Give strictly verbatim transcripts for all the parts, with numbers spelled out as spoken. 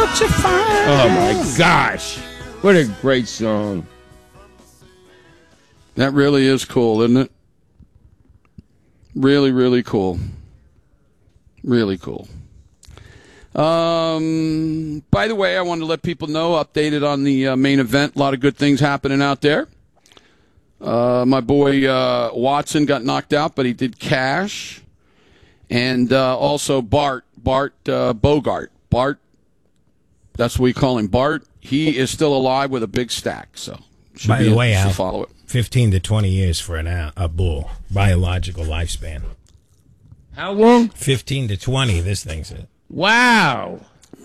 such a fine. Oh, my gosh. What a great song. That really is cool, isn't it? Really, really cool. Really cool. Um, by the way, I wanted to let people know, updated on the uh, main event. A lot of good things happening out there. Uh, my boy uh, Watson got knocked out, but he did cash. And uh, also Bart, Bart uh, Bogart. Bart, that's what we call him, Bart. He is still alive with a big stack. So, by the way, Al, follow it. fifteen to twenty years for an a, a bull, biological lifespan. How long? fifteen to twenty, this thing said. Wow.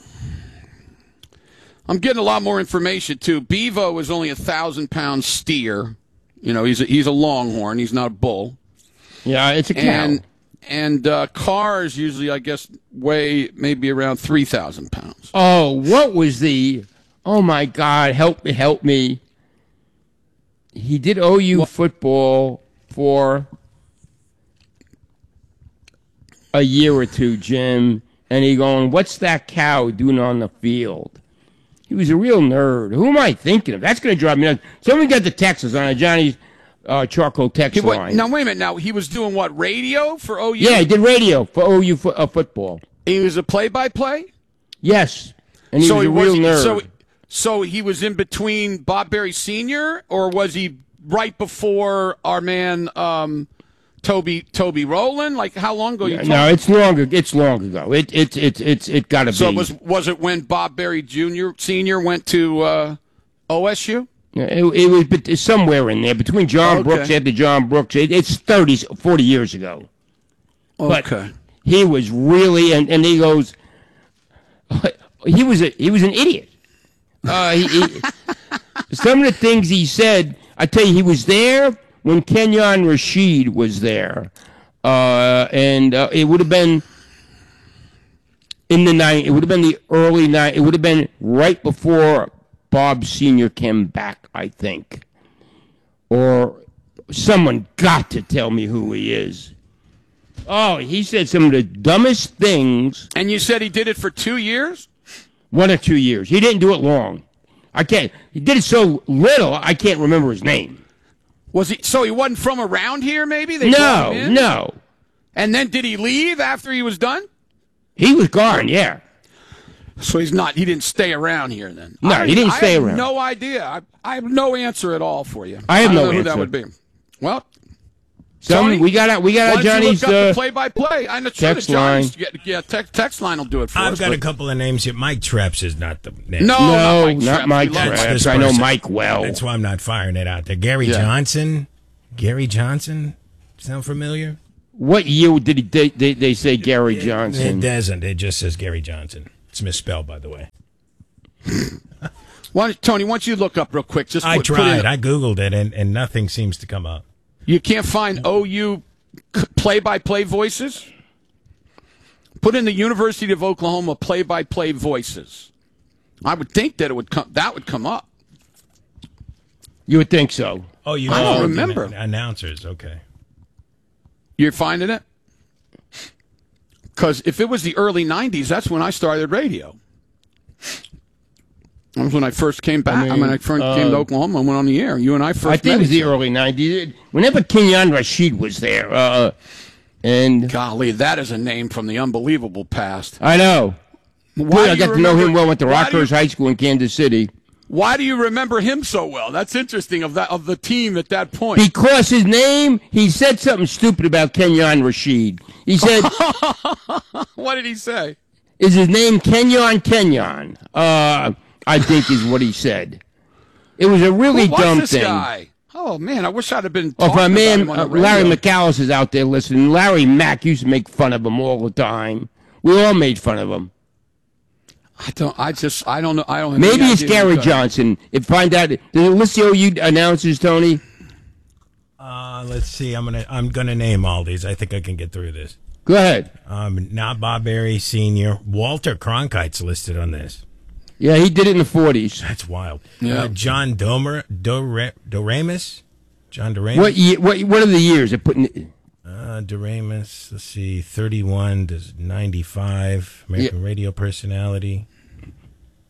I'm getting a lot more information, too. Bevo is only a one thousand pound steer. You know, he's a, he's a longhorn. He's not a bull. Yeah, it's a cow. And, and uh, cars usually, I guess, weigh maybe around three thousand pounds. Oh, what was the... Oh, my God, help me, help me. He did O U what? football for a year or two, Jim, and he going, what's that cow doing on the field? He was a real nerd. Who am I thinking of? That's going to drive me nuts. Someone got the Texas on a Johnny's uh, charcoal text he, what, line. Now, wait a minute. Now, he was doing what, radio for O U? Yeah, he did radio for O U fo- uh, football. He was a play-by-play? Yes, and he so was he a real was, nerd. So, so he was in between Bob Berry Senior, or was he right before our man um, Toby Toby Rowland? Like, how long ago? You no, no, it's long. It's long ago. It it it it's it got to be. So it was was it when Bob Berry Junior Senior went to uh, O S U? Yeah, it, it was bet- somewhere in there between John Okay. Brooks after John Brooks. It, it's thirty, forty years ago. Okay. But he was really, and, and he goes, he was a he was an idiot. Uh, he, he, some of the things he said, I tell you, he was there when Kenyon Rashid was there, uh, and uh, it would have been in the night. It would have been the early night. It would have been right before Bob Senior came back, I think, or someone got to tell me who he is. Oh, he said some of the dumbest things. And you said he did it for two years? One or two years. He didn't do it long. I can't. He did it so little, I can't remember his name. Was he? So he wasn't from around here? Maybe they no, brought him in? no. And then did he leave after he was done? He was gone. Yeah. So he's not. He didn't stay around here then. No, I, he didn't I stay have around. No idea. I, I have no answer at all for you. I have I don't no know who answer. that would be. Well. Some, Tony, we got our, we got our why Johnny's don't you look up uh, the play-by-play. I know text the Johnny's, line. Yeah, yeah text, text line will do it for I've us. got but- a couple of names here. Mike Treps is not the name. No, No, not not Mike Mike Treps. We love Treps. Mike. This I know person. Mike well. That's why I'm not firing it out there. Gary Yeah. Johnson. Gary Johnson. Sound familiar? What year did he? They, they, they say Gary Johnson. It doesn't. It just says Gary Johnson. It's misspelled, by the way. Why don't, Tony, why don't you look up real quick? Just I put, put tried. in- I Googled it, and, and nothing seems to come up. You can't find O U play-by-play voices? Put in the University of Oklahoma play-by-play voices. I would think that it would come. That would come up. You would think so. Oh, you I don't know, remember. an- announcers. Okay. You're finding it? Because if it was the early nineties, that's when I started radio. That was when I first came back. I I mean, mean, I first uh, came to Oklahoma and went on the air. You and I first I think met it was each the other. early nineties. Whenever Kenyon Rashid was there, uh, and Golly, that is a name from the unbelievable past. I know. Why I do got you to know remember- him well. Went to why do you- Rockhurst High School in Kansas City. Why do you remember him so well? That's interesting of that of the team at that point. Because his name, he said something stupid about Kenyon Rashid. He said, What did he say? "Is his name Kenyon Kenyon?" Uh, I think is what he said. It was a really Who was dumb this thing. guy? Oh man, I wish I'd have been. Oh, if talking my about man him on uh, the Larry radio. McAllis is out there listening. Larry Mack used to make fun of him all the time. We all made fun of him. I don't. I just. I don't know. I don't. Have Maybe any it's idea Gary who he is. Johnson. If find out, does it list the O U announcers, Tony? Uh, let's see. I'm gonna I'm gonna name all these. I think I can get through this. Go ahead. Um, not Bob Berry Senior Walter Cronkite's listed on this. Yeah, he did it in the forties. That's wild. Yeah. Uh, John Domer Dore, Doremus. John Doremus. What year? What? What are the years? They're putting. Uh, Doremus. Let's see. thirty-one to ninety-five. American radio personality.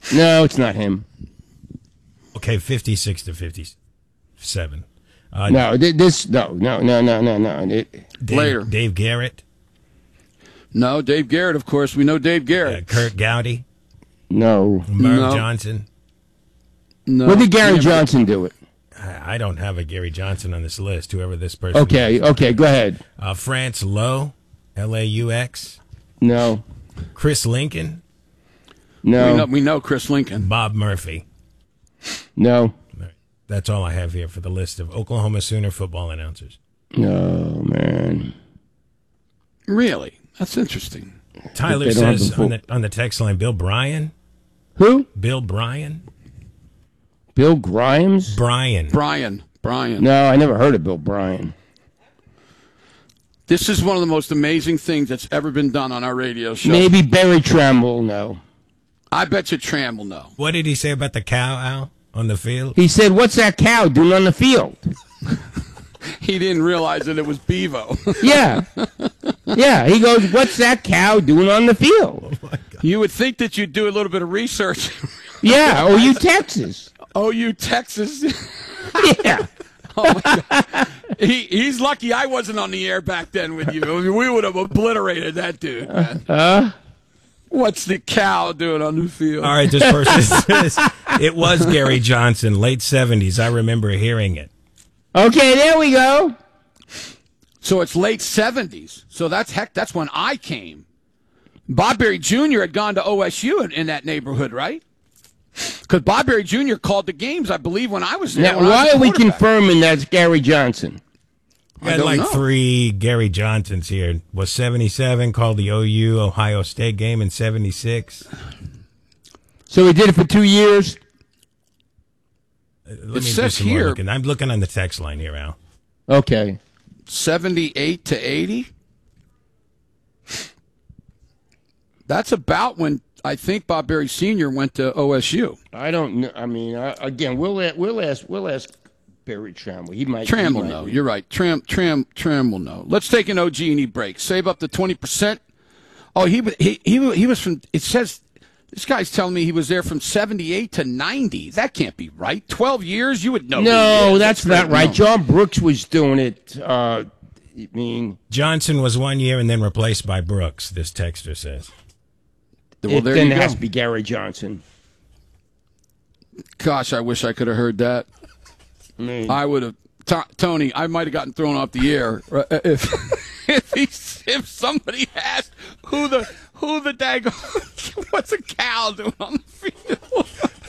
No, it's not him. Okay, fifty-six to fifty-seven. Uh, No, th- this no, no, no, no, no, no. It, Dave, Later. Dave Garrett, No, Dave Garrett, of course. We know Dave uh, Garrett. Kurt Gowdy, no. Merv No. Johnson. No. When did Gary Never- Johnson do it? I I don't have a Gary Johnson on this list, whoever this person Okay, is. okay, go ahead. Uh, France Lowe, L A U X. No, Chris Lincoln, We know, no, we know Chris Lincoln. Bob Murphy. no, All right. That's all I have here for the list of Oklahoma Sooner football announcers. no, man. Really? That's interesting. Tyler They don't have says the full- on the, on the text line, Bill Bryan. Who? Bill Bryan? Bill Grimes? Bryan. Brian. Brian. No, I never heard of Bill Bryan. This is one of the most amazing things that's ever been done on our radio show. Maybe Barry Tramble. No. I bet you Tram will know. What did he say about the cow, Al, on the field? He said, "What's that cow doing on the field?" He didn't realize that it was Bevo. Yeah, yeah. He goes, "What's that cow doing on the field?" You would think that you'd do a little bit of research. Yeah, oh, you Texas. Oh, you Texas. Yeah. Oh my God. He he's lucky I wasn't on the air back then with you. I mean, we would have obliterated that dude. Man. Uh, What's the cow doing on the field? All right, this person says it was Gary Johnson, late seventies. I remember hearing it. okay, there we go. So it's late seventies. So that's heck. That's when I came. Bob Berry Junior had gone to O S U in, in that neighborhood, right? Because Bob Berry Junior called the games, I believe, when I was there. Now, when I was why a are we quarterback. confirming that's Gary Johnson? We I had don't like know. three Gary Johnsons here. Was seventy-seven, called the O U Ohio State game in seventy-six. So he did it for two years. Uh, Let It me do says some more here- looking. I'm looking on the text line here, Al. Okay. seventy-eight to eighty? That's about when I think Bob Berry Senior went to O S U. I don't know. I mean, I, again, we'll a- we'll ask we'll ask Barry Tramble. He might. Tram he will might know. be- You're right. Tram, Tram, Tram will know. Let's take an O G and E break. Save up to twenty percent. Oh, he was he, he he was from. It says this guy's telling me he was there from seventy-eight to ninety. That can't be right. Twelve years. You would know. who he No, is. that's not great. right. No. John Brooks was doing it. Uh, I mean, Johnson was one year and then replaced by Brooks, this texter says. Well, it there then you has go. to be Gary Johnson. Gosh, I wish I could have heard that. I mean, I would have. T- Tony, I might have gotten thrown off the air uh, if if he, if somebody asked who the who the dag what's a cow doing on the field.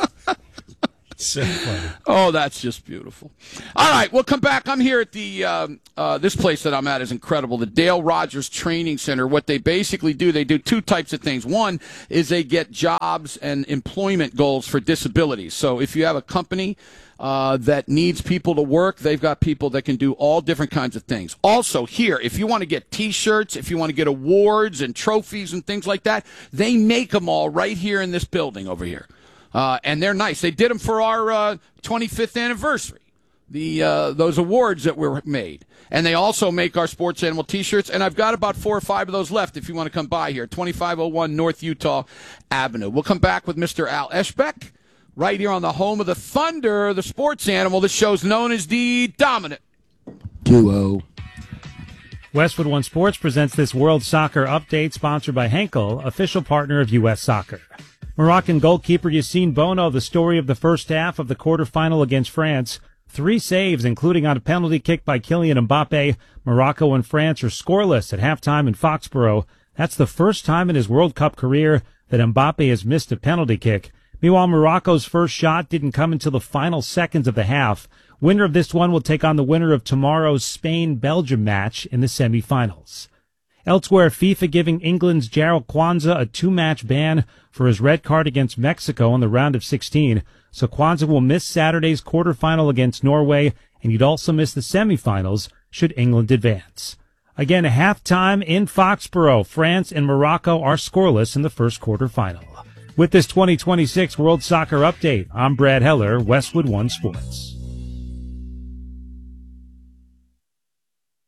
So funny. Oh, that's just beautiful. All right, we'll come back. I'm here at the um, uh, this place that I'm at is incredible. The Dale Rogers Training Center. What they basically do, they do two types of things. One is they get jobs and employment goals for disabilities. So if you have a company uh, that needs people to work, they've got people that can do all different kinds of things. Also, here, if you want to get T-shirts, if you want to get awards and trophies and things like that, they make them all right here in this building over here. Uh, and they're nice. They did them for our uh, twenty-fifth anniversary, the uh, those awards that were made. And they also make our sports animal T-shirts. And I've got about four or five of those left if you want to come by here, twenty-five oh one North Utah Avenue. We'll come back with Mister Al Eschbeck right here on the home of the Thunder, the sports animal. This show's known as the Dominant duo. Westwood One Sports presents this World Soccer Update, sponsored by Henkel, official partner of U S Soccer. Moroccan goalkeeper Yassine Bono, the story of the first half of the quarterfinal against France. Three saves, including on a penalty kick by Kylian Mbappe. Morocco and France are scoreless at halftime in Foxborough. That's the first time in his World Cup career that Mbappe has missed a penalty kick. Meanwhile, Morocco's first shot didn't come until the final seconds of the half. Winner of this one will take on the winner of tomorrow's Spain-Belgium match in the semifinals. Elsewhere, FIFA giving England's Jarrell Kwanzaa a two-match ban for his red card against Mexico in the round of sixteen. So Kwanzaa will miss Saturday's quarterfinal against Norway, and he'd also miss the semifinals should England advance. Again, halftime in Foxborough. France and Morocco are scoreless in the first quarterfinal. With this twenty twenty-six World Soccer Update, I'm Brad Heller, Westwood One Sports.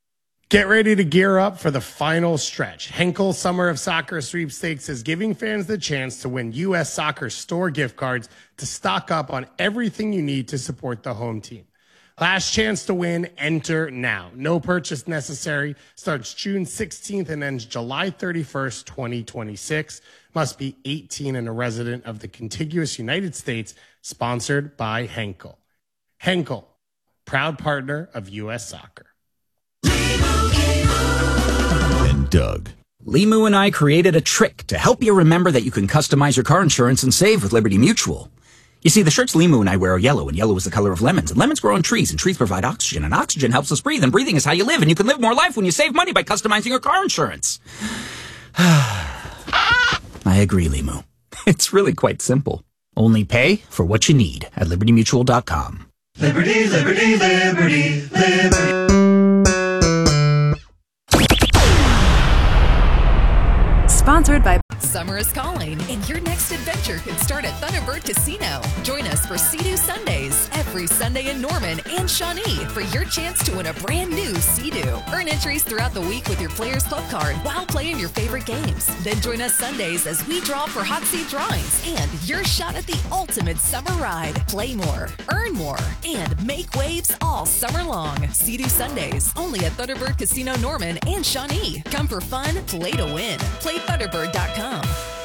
Get ready to gear up for the final stretch. Henkel Summer of Soccer Sweepstakes is giving fans the chance to win U S Soccer store gift cards to stock up on everything you need to support the home team. Last chance to win, enter now. No purchase necessary. Starts June sixteenth and ends July thirty-first, twenty twenty-six. Must be eighteen and a resident of the contiguous United States. Sponsored by Henkel. Henkel, proud partner of U S Soccer. And Doug. Limu and I created a trick to help you remember that you can customize your car insurance and save with Liberty Mutual. You see, the shirts Limu and I wear are yellow, and yellow is the color of lemons, and lemons grow on trees, and trees provide oxygen, and oxygen helps us breathe, and breathing is how you live, and you can live more life when you save money by customizing your car insurance. I agree, Limu. It's really quite simple. Only pay for what you need at liberty mutual dot com. Liberty, liberty, liberty, liberty. Sponsored by Summer is calling, and your next adventure could start at Thunderbird Casino. Join us for Sea-Doo Sundays every Sunday in Norman and Shawnee for your chance to win a brand new Sea-Doo. Earn entries throughout the week with your Players Club card while playing your favorite games. Then join us Sundays as we draw for hot seat drawings and your shot at the ultimate summer ride. Play more, earn more, and make waves all summer long. Sea-Doo Sundays only at Thunderbird Casino Norman and Shawnee. Come for fun, play to win. Play thunderbird dot com.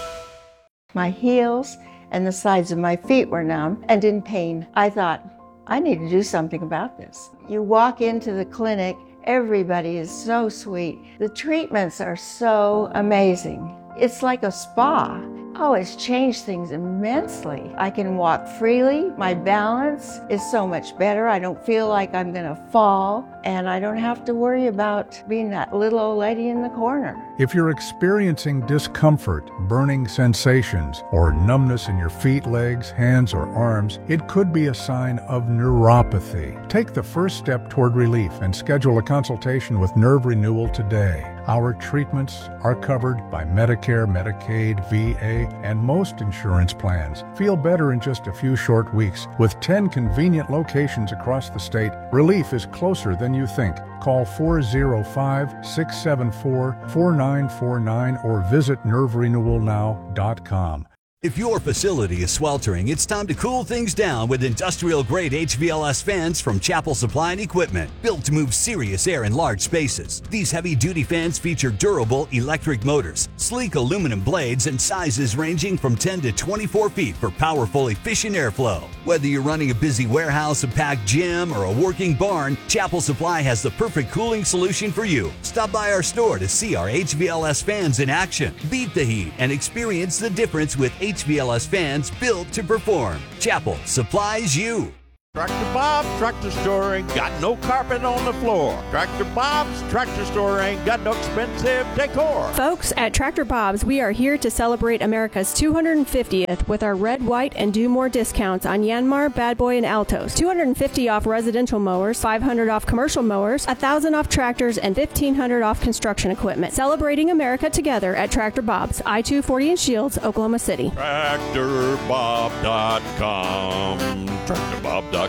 My heels and the sides of my feet were numb and in pain. I thought, I need to do something about this. You walk into the clinic, everybody is so sweet. The treatments are so amazing. It's like a spa. Oh, it's changed things immensely. I can walk freely. My balance is so much better. I don't feel like I'm gonna fall, and I don't have to worry about being that little old lady in the corner. If you're experiencing discomfort, burning sensations, or numbness in your feet, legs, hands, or arms, it could be a sign of neuropathy. Take the first step toward relief and schedule a consultation with Nerve Renewal today. Our treatments are covered by Medicare, Medicaid, V A, and most insurance plans. Feel better in just a few short weeks. With ten convenient locations across the state, relief is closer than you think. Call four oh five, six seven four, four nine four nine or visit nerve renewal now dot com. If your facility is sweltering, it's time to cool things down with industrial-grade H V L S fans from Chapel Supply and Equipment, built to move serious air in large spaces. These heavy-duty fans feature durable electric motors, sleek aluminum blades, and sizes ranging from ten to twenty-four feet for powerful, efficient airflow. Whether you're running a busy warehouse, a packed gym, or a working barn, Chapel Supply has the perfect cooling solution for you. Stop by our store to see our H V L S fans in action. Beat the heat and experience the difference with H V L S fans built to perform. Chapel supplies you. Tractor Bob's Tractor Store ain't got no carpet on the floor. Tractor Bob's Tractor Store ain't got no expensive decor. Folks, at Tractor Bob's, we are here to celebrate America's two hundred fiftieth with our red, white, and do more discounts on Yanmar, Bad Boy, and Altos. two hundred fifty off residential mowers, five hundred off commercial mowers, one thousand off tractors, and fifteen hundred off construction equipment. Celebrating America together at Tractor Bob's, I two forty in Shields, Oklahoma City. Tractor Bob dot com. Tractor Bob dot com.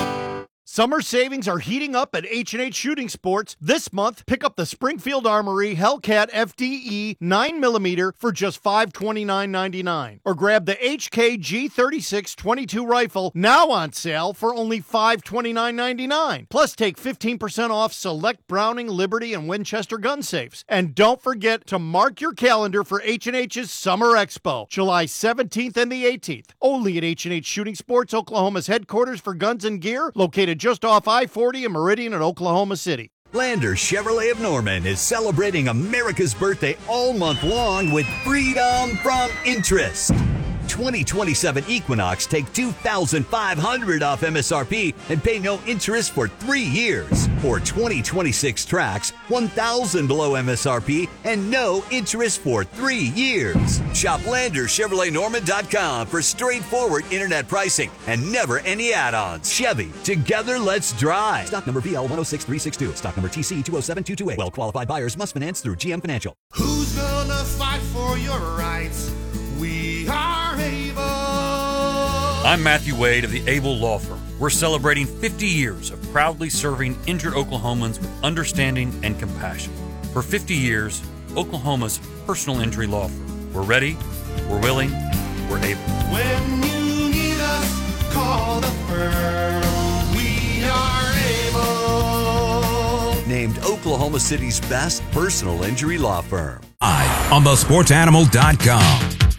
Summer savings are heating up at H and H Shooting Sports. This month, pick up the Springfield Armory Hellcat F D E nine millimeter for just five hundred twenty-nine ninety-nine. Or grab the H K G thirty-six twenty-two rifle, now on sale for only five hundred twenty-nine ninety-nine. Plus, take fifteen percent off select Browning, Liberty, and Winchester gun safes. And don't forget to mark your calendar for H and H's Summer Expo, July seventeenth and the eighteenth. Only at H and H Shooting Sports, Oklahoma's headquarters for guns and gear, located just off I forty and Meridian in Oklahoma City. Landers Chevrolet of Norman is celebrating America's birthday all month long with freedom from interest. twenty twenty-seven Equinox take two thousand five hundred dollars off M S R P and pay no interest for three years. Or twenty twenty-six Trax, one thousand dollars below M S R P and no interest for three years. Shop Landers Chevrolet Norman dot com for straightforward internet pricing and never any add-ons. Chevy, together let's drive. Stock number V L one oh six three six two. Stock number T C two oh seven two two eight. Well-qualified buyers must finance through G M Financial. Who's gonna fight for your rights? We are able. I'm Matthew Wade of the Able Law Firm. we're celebrating fifty years of proudly serving injured Oklahomans with understanding and compassion. For fifty years, Oklahoma's personal injury law firm. We're ready, we're willing, we're able. When you need us, call the firm. We are able. Named Oklahoma City's best personal injury law firm. Live on the sports animal dot com.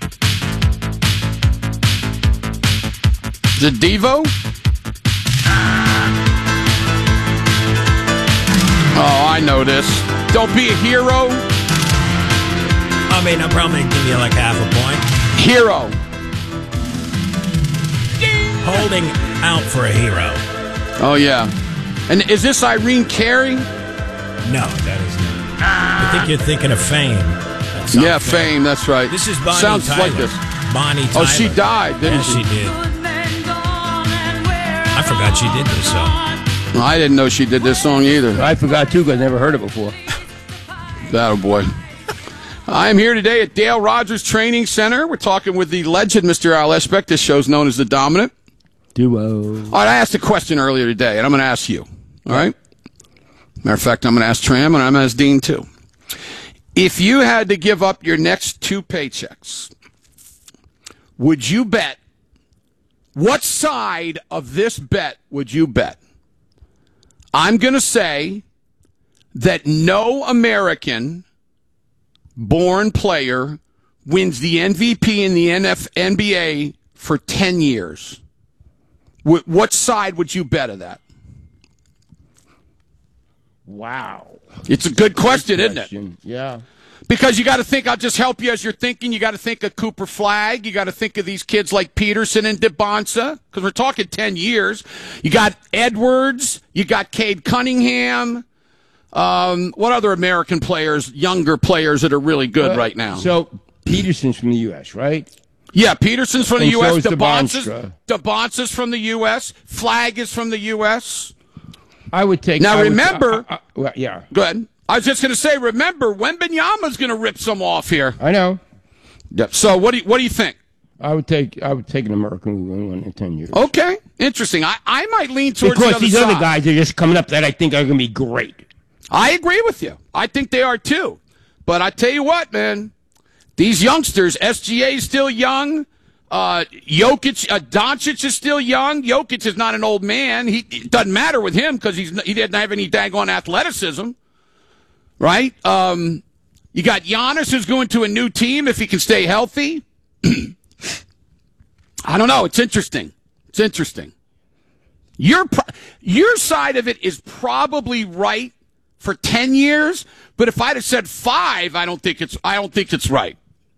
The Devo? Oh, I know this. Don't be a hero. I mean, I'll probably give you like half a point. Hero. Holding out for a hero. Oh, yeah. And is this Irene Carey? No, that is not. I think you're thinking of Fame. Yeah, Fame. Fame, that's right. This is Bonnie Sounds Tyler. like this. Bonnie Tyler. Oh, she died, didn't yes, she? she did. I forgot she did this song. I didn't know she did this song either. I forgot, too, because I never heard it before. That oh boy. I'm here today at Dale Rogers Training Center. We're talking with the legend, Mister Al Especk. This show's known as The Dominant. Duo. All right, I asked a question earlier today, and I'm going to ask you. All right? Matter of fact, I'm going to ask Tram, and I'm going to ask Dean, too. If you had to give up your next two paychecks, would you bet? What side of this bet would you bet? I'm going to say that no American-born player wins the M V P in the N B A for ten years. What side would you bet of that? Wow. It's a good question, Good question, isn't it? Yeah. Because you got to think, I'll just help you as you're thinking. You got to think of Cooper Flagg. You got to think of these kids like Peterson and DeBonsa, because we're talking ten years. You got Edwards. You got Cade Cunningham. Um, what other American players, younger players that are really good Uh, right now? So, Peterson's from the U S, right? Yeah, Peterson's from the And U so S. is DeBonsa's, DeBonstra. DeBonsa's from the U S. Flagg is from the U S. I would take... Now, I would- remember... I- I- well, yeah. Go ahead. I was just going to say, remember, Wembanyama's going to rip some off here. I know. Yep. So what do you, what do you think? I would take I would take an American who won in ten years. Okay, interesting. I, I might lean towards because the other these side. other guys are just coming up that I think are going to be great. I agree with you. I think they are too. But I tell you what, man, these youngsters, S G A is still young. Uh, Jokic, uh, Doncic is still young. Jokic is not an old man. He it doesn't matter with him because he's he didn't have any daggone athleticism, right? Um, you got Giannis who's going to a new team if he can stay healthy. I don't know. It's interesting. It's interesting. Your pro- your side of it is probably right for ten years, but if I'd have said five, I don't think it's I don't think it's right.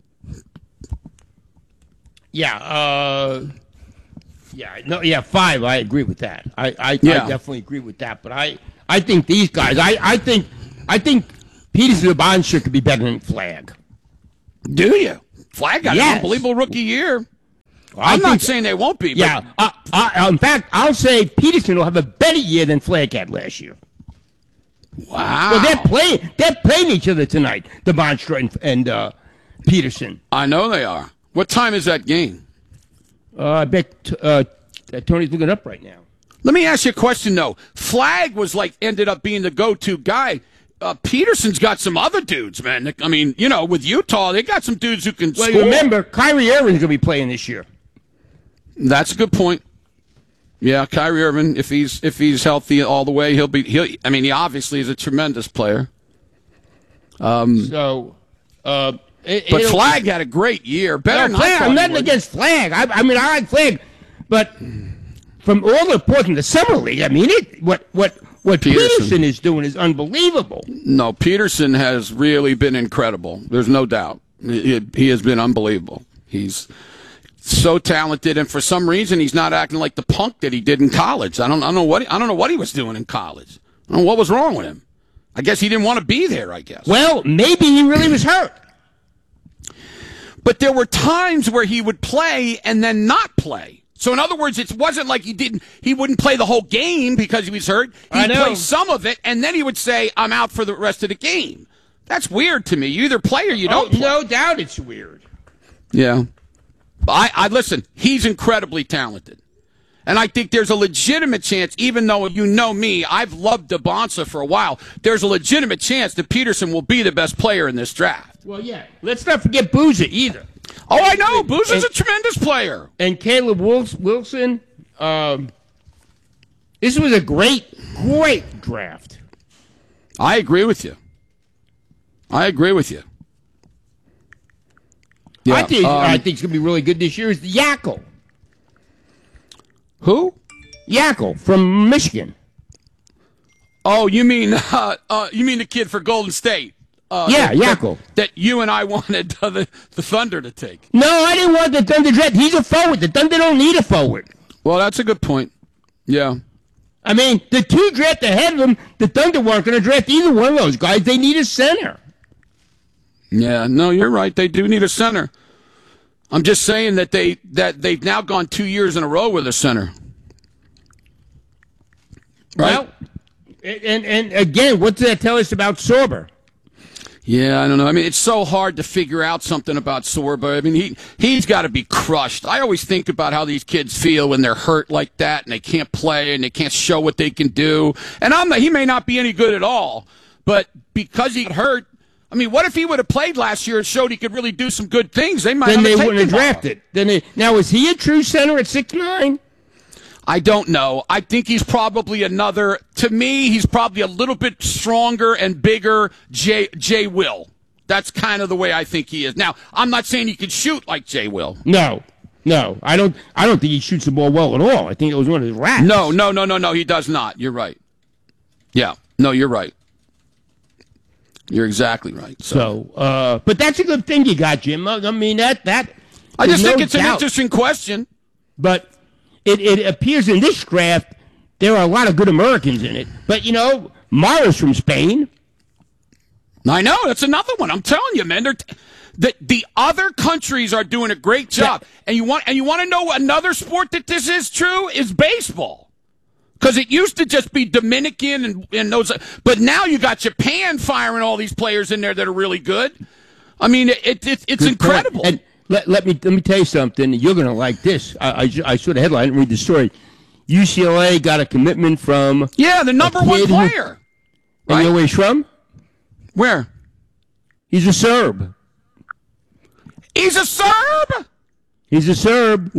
Yeah, uh, yeah, no, yeah, five. I agree with that. I, I, Yeah. I definitely agree with that. But I, I think these guys. I, I think, I think Peterson and Bonshire could be better than Flagg. Do you? Flagg got Yes. an unbelievable rookie year. I I'm not think- saying they won't be. But Yeah. Uh, uh, in fact, I'll say Peterson will have a better year than Flagg had last year. Wow. Well, they're playing. They're playing each other tonight. DeMonstra and, and uh, Peterson. I know they are. What time is that game? Uh, I bet uh, Tony's looking it up right now. Let me ask you a question, though. Flagg was like ended up being the go-to guy. Uh, Peterson's got some other dudes, man. I mean, you know, with Utah, they got some dudes who can Well, score. remember, Kyrie Irving's going to be playing this year. That's a good point. Yeah, Kyrie Irving, if he's if he's healthy all the way, he'll be. He'll. I mean, he obviously is a tremendous player. Um, So, uh, it, but it'll- Flagg had a great year. Better No, than I Flagg, thought I'm he nothing would. against Flagg. I, I mean, I like Flagg, but from all the reports in the summer league, I mean, it what what what Peterson. Peterson is doing is unbelievable. No, Peterson has really been incredible. There's no doubt. He, he has been unbelievable. He's so talented, and for some reason, he's not acting like the punk that he did in college. I don't, I don't know what he, I don't know what he was doing in college. I don't know what was wrong with him. I guess he didn't want to be there. I guess. Well, maybe he really was hurt. But there were times where he would play and then not play. So in other words, it wasn't like he didn't he wouldn't play the whole game because he was hurt. I He'd know. play some of it, and then he would say, "I'm out for the rest of the game." That's weird to me. You either play or you don't. Oh, play. no doubt it's weird. Yeah. I, I listen. He's incredibly talented, And I think there's a legitimate chance, even though you know me, I've loved DeBonsa for a while, there's a legitimate chance that Peterson will be the best player in this draft. Well, yeah. Let's not forget Boozer either. Oh, I know. Boozer's and, a tremendous player. And Caleb Wilson. Um, this was a great, great draft. I agree with you. I agree with you. Yeah, I think um, I think it's going to be really good this year is Yackel. Who? Yackel from Michigan. Oh, you mean uh, uh, you mean the kid for Golden State? Uh, yeah, that, Yackel. That, that you and I wanted uh, the, the Thunder to take. No, I didn't want the Thunder draft. He's a forward. The Thunder don't need a forward. Well, that's a good point. Yeah. I mean, the two draft ahead of him, the Thunder weren't going to draft either one of those guys. They need a center. Yeah, no, you're right. They do need a center. I'm just saying that they that they've now gone two years in a row with a center. Right? Well, and and again, what does that tell us about Sorber? Yeah, I don't know. I mean, it's so hard to figure out something about Sorber. I mean, he he's got to be crushed. I always think about how these kids feel when they're hurt like that and they can't play and they can't show what they can do. And I'm he may not be any good at all, but because he got hurt. I mean, what if he would have played last year and showed he could really do some good things? They might then not they have wouldn't have taken him. drafted. Then they, now is he a true center at six nine? I don't know. I think he's probably another. To me, he's probably a little bit stronger and bigger. Jay Jay Will. That's kind of the way I think he is. Now, I'm not saying he can shoot like Jay Will. No, no, I don't. I don't think he shoots the ball well at all. I think it was one of his rats. No, no, no, no, no. He does not. You're right. Yeah. No, you're right. You're exactly right. So, so uh, but that's a good thing you got, Jim. I mean that that. I just no think it's doubt. an interesting question. But it it appears in this draft there are a lot of good Americans in it. But you know, Mara's from Spain. I know, that's another one. I'm telling you, man. They're, the the other countries are doing a great job, yeah. and you want and you want to know another sport that this is true is baseball, because it used to just be Dominican and, and those, but now you got Japan firing all these players in there that are really good. I mean, it, it, it it's good incredible. Point. And let, let me let me tell you something. You're going to like this. I, I I saw the headline and read the story. U C L A got a commitment from yeah the number one player. Who, right? And you know where he's from? Where? He's a Serb. He's a Serb? He's a Serb.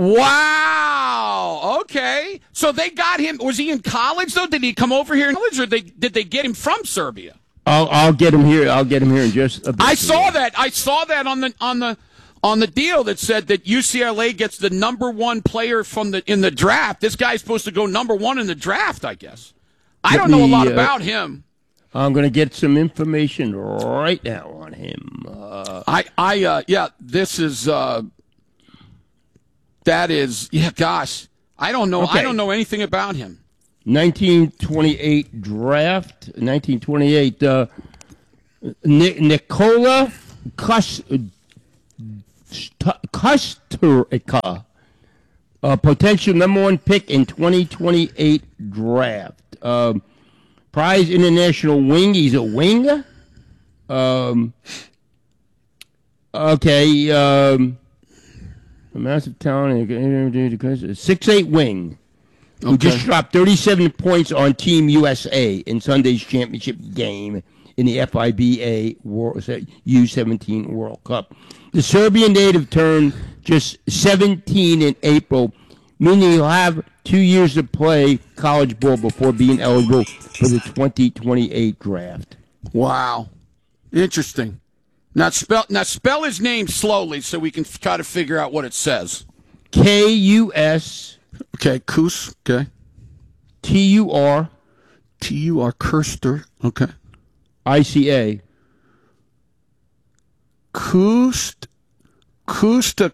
Wow. Okay. So they got him. Was he in college, though? Did he come over here in college, or they, did they get him from Serbia? I'll, I'll get him here. I'll get him here in just a bit. I saw that. I saw that on the on the on the deal that said that U C L A gets the number one player from the in the draft. This guy's supposed to go number one in the draft, I guess. I don't know a lot about him. I'm going to get some information right now on him. Uh, I, I, uh, yeah, this is, uh, that is, yeah, gosh, I don't know. Okay. I don't know anything about him. nineteen twenty-eight draft, nineteen twenty-eight, uh, Ni- Nikola Kosterica, uh, potential number one pick in twenty twenty-eight draft. Um, Prize international wing. He's a winger. Um, okay. Um, a massive talent. six eight wing. Who Okay. just dropped thirty-seven points on Team U S A in Sunday's championship game in the F I B A World, U seventeen World Cup. The Serbian native turned just seventeen in April, meaning he'll have two years to play college ball before being eligible for the twenty twenty-eight draft. Wow. Interesting. Now spell now spell his name slowly so we can f- try to figure out what it says. K U S. Okay, Kus. Okay. T U R. T U R. Kirster. Okay. I C A. Kust. Kusta.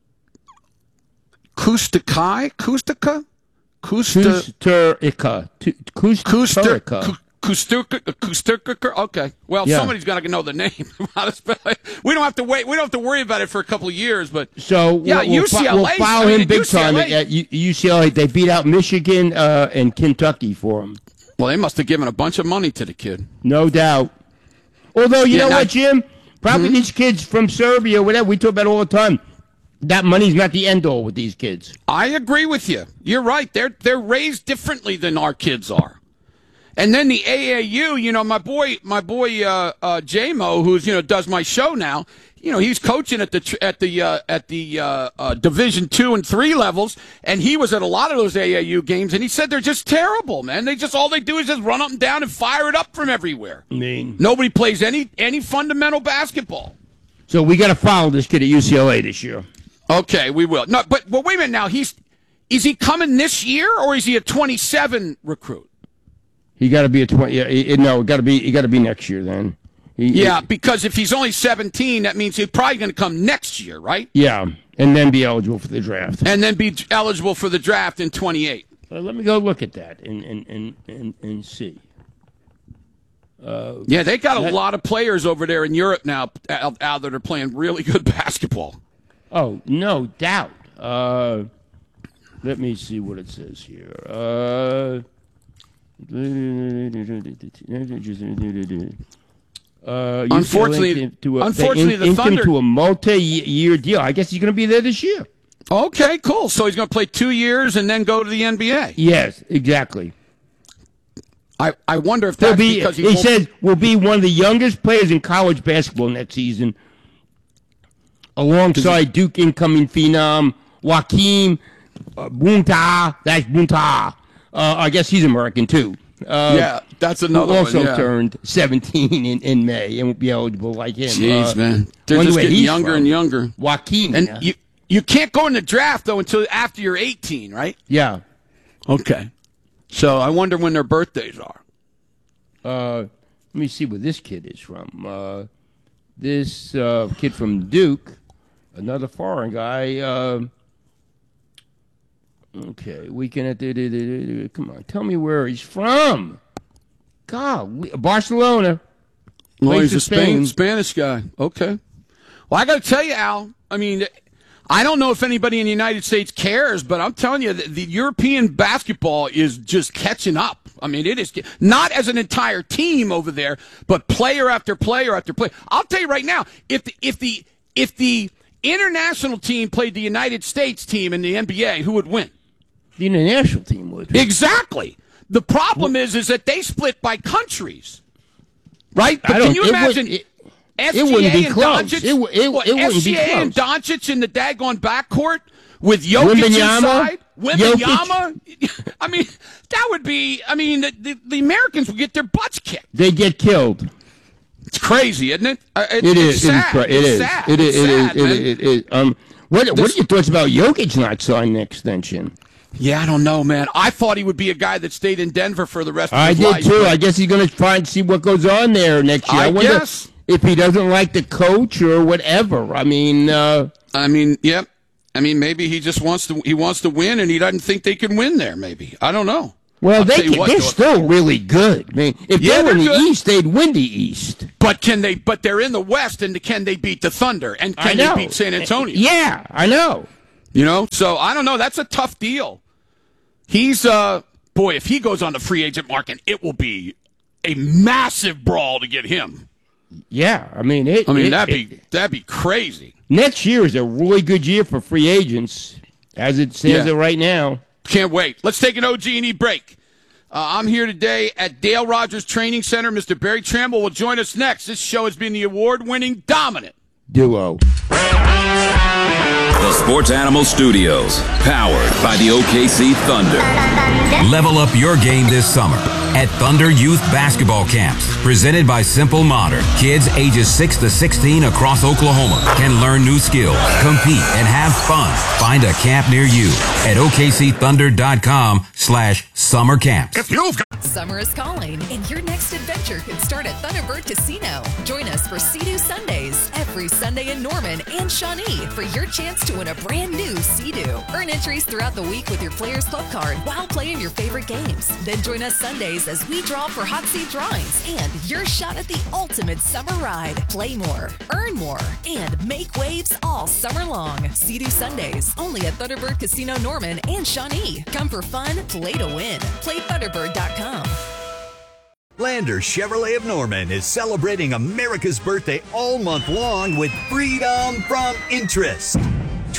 Kustakai? Kustica? Kusta. Kusterica. Kusterica. Kusturka, Kusturka. Okay. Well, Yeah. somebody's got to know the name. How to spell it. We don't have to wait. We don't have to worry about it for a couple of years. But So yeah, we'll, we'll, U C L A. we'll follow I mean, him big U C L A time at U- UCLA. They beat out Michigan uh, and Kentucky for him. Well, they must have given a bunch of money to the kid. No doubt. Although, you Yeah, know now- what, Jim? Probably Mhm. these kids from Serbia, whatever, we talk about all the time. that money's not the end all with these kids. I agree with you. You're right. They're they're raised differently than our kids are. And then the A A U, you know, my boy, my boy uh, uh, J-Mo, who's you know does my show now. You know, he's coaching at the at the uh, at the uh, uh, Division two and three levels, and he was at a lot of those A A U games, and he said they're just terrible, man. They just all they do is just run up and down and fire it up from everywhere. I mean, nobody plays any any fundamental basketball. So we got to follow this kid at U C L A this year. Okay, we will. No, but but wait a minute now. He's is he coming this year or is he a twenty-seven recruit? He got to be a twenty. Yeah, he, no, got to be. He got to be next year then. He, yeah, he, because if he's only seventeen, that means he's probably going to come next year, right? Yeah, and then be eligible for the draft. And then be eligible for the draft in twenty-eight. Well, let me go look at that and and and and, and see. Uh, yeah, they got a that, lot of players over there in Europe now out, out that are playing really good basketball. Oh, no doubt. Uh, let me see what it says here. Uh, uh, unfortunately, to a, unfortunately, in, the Thunder to a multi-year deal. I guess he's going to be there this year. Okay, cool. So he's going to play two years and then go to the N B A. Yes, exactly. I, I wonder if that's be, because he, he says will be one of the youngest players in college basketball next season, alongside Duke incoming phenom Joakim uh, Bunta. That's Bunta. Uh, I guess he's American too. Uh, yeah, that's another who also one. Also yeah. turned seventeen in, in May and will be eligible like him. Jeez, uh, man, they're just getting younger from. and younger. Joakim, and yeah. you you can't go in the draft though until after you're eighteen, right? Yeah. Okay. So I wonder when their birthdays are. Uh, let me see where this kid is from. Uh, this uh, kid from Duke, another foreign guy. Uh, okay, we can. Uh, come on, tell me where he's from. God, Barcelona. Well, he's a Spain. Spain, Spanish guy. Okay. Well, I got to tell you, Al. I mean, I don't know if anybody in the United States cares, but I'm telling you, the, the European basketball is just catching up. I mean, it is not as an entire team over there, but player after player after player. I'll tell you right now, if the, if the if the international team played the United States team in the N B A, who would win? The international team would. Exactly. The problem is, is that they split by countries, right? But I can don't- you it imagine? would- it- S G A it wouldn't be and close. Doncic, It w- it- what, it wouldn't be S G A and close. Doncic in the daggone backcourt with Jokic Wembanyama, inside, Jokic. Wembanyama. I mean, that would be. I mean, the, the, the Americans would get their butts kicked. They get killed. It's crazy, isn't it? Uh, it, It it's is. It is. sad. cra- It it's is. sad. It is. It's It is. sad, It man. is. It is. Um, what What are your thoughts about Jokic not signing an extension? Yeah, I don't know, man. I thought he would be a guy that stayed in Denver for the rest of I his did life. too. but- I guess he's going to try and see what goes on there next year. I I, wonder guess. if he doesn't like the coach or whatever. I mean, uh, I mean, yep. I mean, maybe he just wants to. He wants to win, and he doesn't think they can win there. Maybe I don't know. well, I'll they tell you can, what, they're though, still really good. I mean, if Yeah, they were in the they're good. East, they'd win the East. But can they? But they're in the West, and can they beat the Thunder? And I can know. they beat San Antonio? Yeah, I know. You know, so I don't know. That's a tough deal. He's uh, boy, if he goes on the free agent market, it will be a massive brawl to get him. Yeah, I mean, it, I mean, it- that'd it- be that'd be crazy. next year is a really good year for free agents, as it stands Yeah. it right now. Can't wait. Let's take an O G and E break. Uh, I'm here today at Dale Rogers Training Center. Mister Barry Tramble will join us next. This show has been the award-winning Dominant Duo. The Sports Animal Studios, powered by the O K C Thunder. Level up your game this summer at Thunder Youth Basketball Camps, presented by Simple Modern. Kids ages six to sixteen across Oklahoma can learn new skills, compete, and have fun. Find a camp near you at O K C thunder dot com slash summer camps. If you've got Summer is calling, and your next adventure could start at Thunderbird Casino. Join us for Sea-Doo Sundays every Sunday in Norman and Shawnee for your chance to win a brand new Sea-Doo. Earn entries throughout the week with your Players Club card while playing your favorite games. Then join us Sundays as we draw for hot seat drawings and your shot at the ultimate summer ride. Play more, earn more, and make waves all summer long. Sea-Doo Sundays only at Thunderbird Casino Norman and Shawnee. Come for fun, play to win. Play thunderbird dot com. Lander Chevrolet of Norman is celebrating America's birthday all month long with freedom from interest.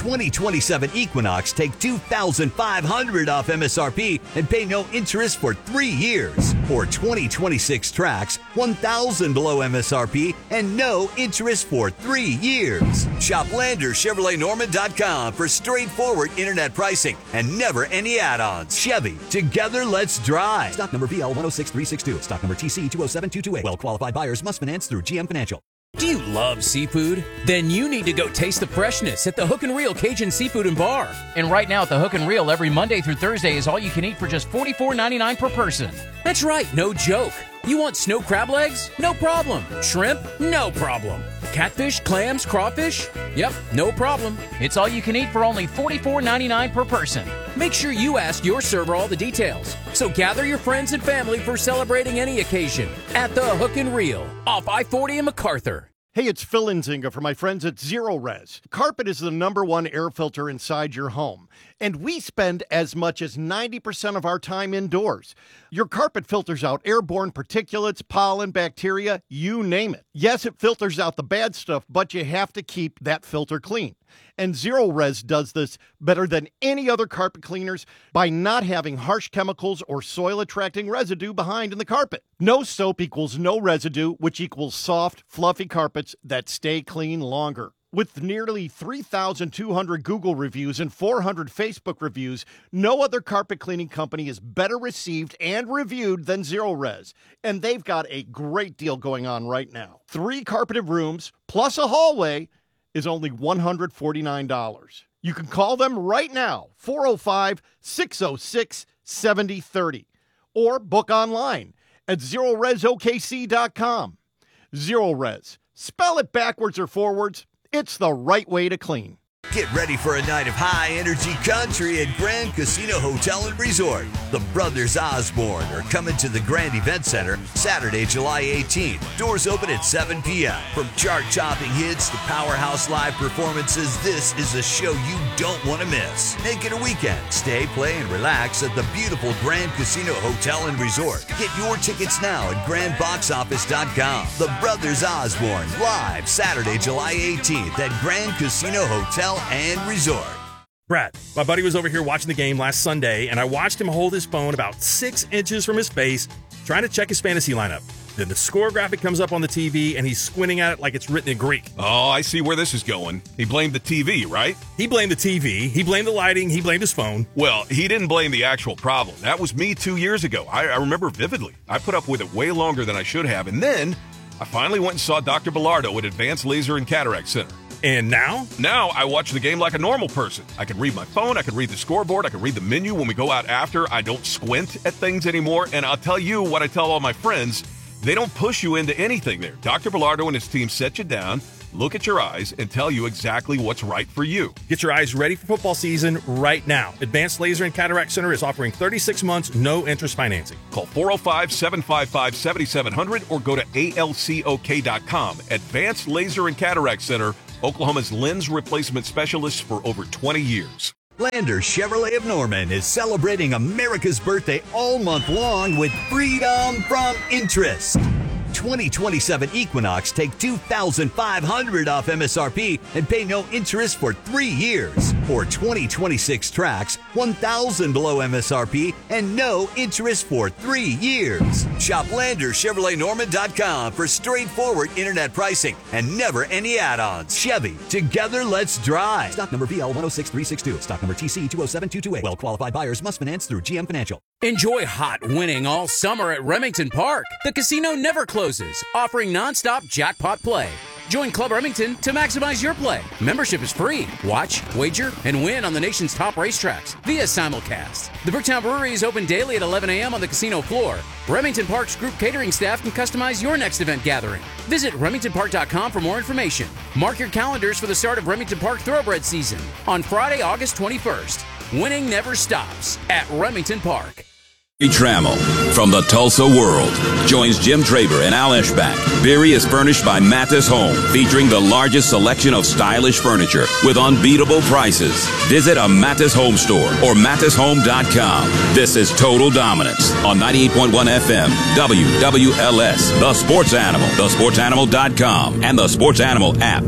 twenty twenty-seven Equinox, take two thousand five hundred dollars off M S R P and pay no interest for three years. Or twenty twenty-six Trax, one thousand dollars below M S R P and no interest for three years. Shop Lander Chevrolet Norman dot com for straightforward internet pricing and never any add-ons. Chevy, together let's drive. Stock number V L one oh six three six two. Stock number T C two oh seven two two eight. Well-qualified buyers must finance through G M Financial. Do you love seafood? Then you need to go taste the freshness at the Hook and Reel Cajun Seafood and Bar. And right now at the Hook and Reel, every Monday through Thursday is all you can eat for just forty-four ninety-nine per person. That's right, no joke. You want snow crab legs? No problem. Shrimp? No problem. Catfish, clams, crawfish? Yep, no problem. It's all you can eat for only forty-four ninety-nine per person. Make sure you ask your server all the details. So gather your friends and family for celebrating any occasion at the Hook and Reel off I forty in MacArthur. Hey, it's Phil Nzinga for my friends at Zero Res. Carpet is the number one air filter inside your home, and we spend as much as ninety percent of our time indoors. Your carpet filters out airborne particulates, pollen, bacteria, you name it. Yes, it filters out the bad stuff, but you have to keep that filter clean. And Zero Res does this better than any other carpet cleaners by not having harsh chemicals or soil-attracting residue behind in the carpet. No soap equals no residue, which equals soft, fluffy carpets that stay clean longer. With nearly three thousand two hundred Google reviews and four hundred Facebook reviews, no other carpet cleaning company is better received and reviewed than Zero Res. And they've got a great deal going on right now. Three carpeted rooms plus a hallway is only one hundred forty-nine dollars. You can call them right now, four oh five, six oh six, seven oh three oh, or book online at zero res O K C dot com. Zero Res. Spell it backwards or forwards. It's the right way to clean. Get ready for a night of high-energy country at Grand Casino Hotel and Resort. The Brothers Osborne are coming to the Grand Event Center Saturday, July eighteenth. Doors open at seven p.m. From chart-topping hits to powerhouse live performances, this is a show you don't want to miss. Make it a weekend. Stay, play, and relax at the beautiful Grand Casino Hotel and Resort. Get your tickets now at grand box office dot com. The Brothers Osborne, live Saturday, July eighteenth at Grand Casino Hotel and Resort. Brad, my buddy was over here watching the game last Sunday, and I watched him hold his phone about six inches from his face, trying to check his fantasy lineup. Then the score graphic comes up on the T V, and he's squinting at it like it's written in Greek. Oh, I see where this is going. He blamed the T V, right? He blamed the T V, he blamed the lighting, he blamed his phone. Well, he didn't blame the actual problem. That was me two years ago. I, I remember vividly. I put up with it way longer than I should have, and then I finally went and saw Doctor Bilardo at Advanced Laser and Cataract Center. And now? Now I watch the game like a normal person. I can read my phone, I can read the scoreboard, I can read the menu when we go out after. I don't squint at things anymore, and I'll tell you what I tell all my friends, they don't push you into anything there. Doctor Bilardo and his team set you down, look at your eyes, and tell you exactly what's right for you. Get your eyes ready for football season right now. Advanced Laser and Cataract Center is offering thirty-six months, no interest financing. Call four oh five, seven five five, seven seven zero zero or go to A L C O K dot com. Advanced Laser and Cataract Center, Oklahoma's lens replacement specialist for over twenty years. Lander Chevrolet of Norman is celebrating America's birthday all month long with freedom from interest. twenty twenty-seven Equinox, take two thousand five hundred dollars off M S R P and pay no interest for three years. Or twenty twenty-six Trax, one thousand dollars below M S R P and no interest for three years. Shop Lander Chevrolet Norman dot com for straightforward internet pricing and never any add-ons. Chevy, together let's drive. Stock number V L one oh six three six two. Stock number T C two oh seven two two eight. Well-qualified buyers must finance through G M Financial. Enjoy hot winning all summer at Remington Park. The casino never closes, offering nonstop jackpot play. Join Club Remington to maximize your play. Membership is free. Watch, wager, and win on the nation's top racetracks via simulcast. The Bricktown Brewery is open daily at eleven a.m. on the casino floor. Remington Park's group catering staff can customize your next event gathering. Visit remington park dot com for more information. Mark your calendars for the start of Remington Park Thoroughbred season on Friday, August twenty-first. Winning never stops at Remington Park. Trammell from the Tulsa World joins Jim Traber and Al Eschbach. Beery is furnished by Mathis Home, featuring the largest selection of stylish furniture with unbeatable prices. Visit a Mathis Home store or mathis home dot com. This is Total Dominance on ninety-eight point one F M, W W L S, The Sports Animal, the sports animal dot com, and the Sports Animal app.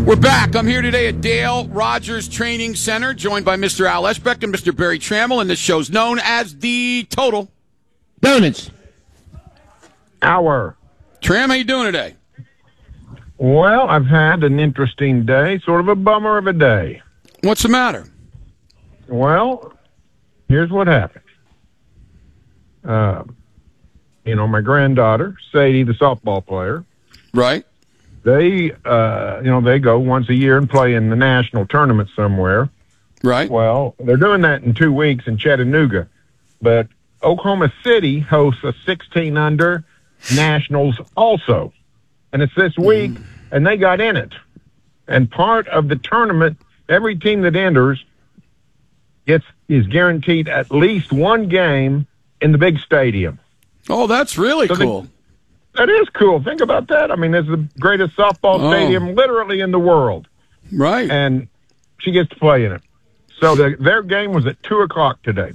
We're back. I'm here today at Dale Rogers Training Center, joined by Mister Al Eschbeck and Mister Barry Trammell, and this show's known as The Total Donuts Hour. Tram, how you doing today? Well, I've had an interesting day, sort of a bummer of a day. What's the matter? Well, here's what happened. Uh, you know, my granddaughter, Sadie, the softball player. Right. They, uh, you know, they go once a year and play in the national tournament somewhere. Right. Well, they're doing that in two weeks in Chattanooga. But Oklahoma City hosts a sixteen under nationals also. And it's this week, mm. and they got in it. And part of the tournament, every team that enters gets is guaranteed at least one game in the big stadium. Oh, that's really so cool. They, that is cool. Think about that. I mean, it's the greatest softball oh. stadium literally in the world. Right. And she gets to play in it. So the, their game was at two o'clock today.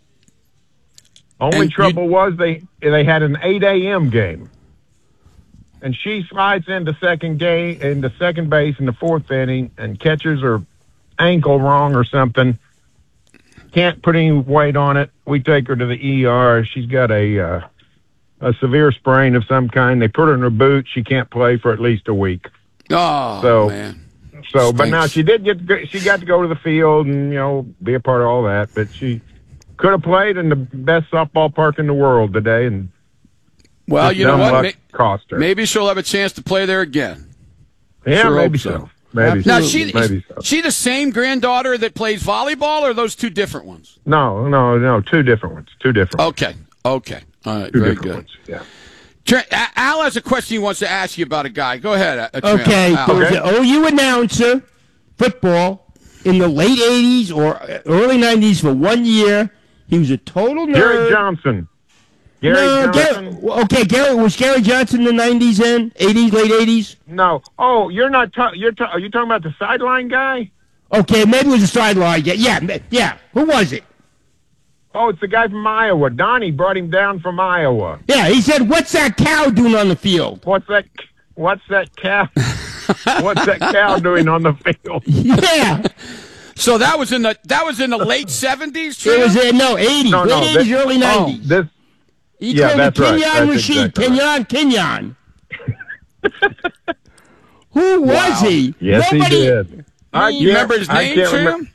Only and trouble you, was they they had an eight a.m. game. And she slides into second game into second base in the fourth inning and catches her ankle wrong or something. Can't put any weight on it. We take her to the E R. She's got a uh, a severe sprain of some kind. They put her in her boot. She can't play for at least a week. Oh, so, man. So, Stinks. But now she did get to go, she got to go to the field and, you know, be a part of all that. But she could have played in the best softball park in the world today. And well, you know what? May, cost her. Maybe she'll have a chance to play there again. Yeah, sure maybe so. so. Maybe now, so. she, maybe is so. she the same granddaughter that plays volleyball, or are those two different ones? No, no, no, two different ones. Two different ones. Okay, okay. All right, two very different good. Ones. Yeah. Trent, Al has a question he wants to ask you about a guy. Go ahead. Uh, Trent. Okay, Al. there was an O U announcer, football, in the late eighties or early nineties for one year. He was a total nerd. Gary Johnson. Gary no, Johnson. Gary, okay, Gary was Gary Johnson in the nineties and eighties, late eighties. No. Oh, you're not. Ta- you're. Ta- are you talking about the sideline guy? Okay, maybe it was a sideline. Yeah, yeah, yeah. Who was it? Oh, it's the guy from Iowa. Donnie brought him down from Iowa. Yeah, he said, "What's that cow doing on the field?" What's that? What's that cow? What's that cow doing on the field? Yeah. So that was in the that was in the late seventies. It was in no eighties, no, no, late eighties, this, early nineties. Oh, this. He yeah, called that's it right. Kenyon That's Rashid. exactly Kenyon, right. Kenyon. Who was wow. he? Yes, Nobody, he did. I you remember his name, Trim? Remember.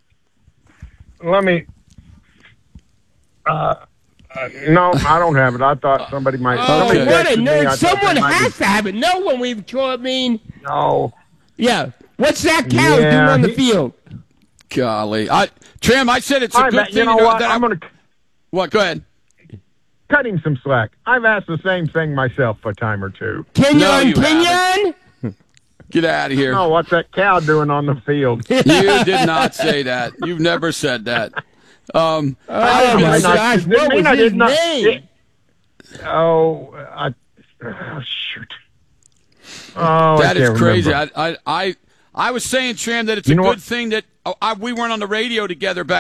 Let me. Uh, uh, no, I don't have it. I thought somebody might. Oh, somebody what a texted me. nerd! I Someone might has be, to have it. No one we've I mean. No. Yeah. What's that cow Yeah, doing on the he- field? Golly, I Trim, I said it's a I good bet- thing. you know to- what? that I'm I- going to What? Go ahead. cut him some slack. I've asked the same thing myself a time or two. Kenyon, No, you Kenyon. Get out of here. No, what's that cow doing on the field? You did not say that. You've never said that. Um, Oh my I- gosh! didn't What mean was I his did not- name? Oh, I, oh shoot! Oh, that I is can't crazy. remember. I, I, I, I was saying, Tram, that it's You a know good what? thing that oh, I, we weren't on the radio together back.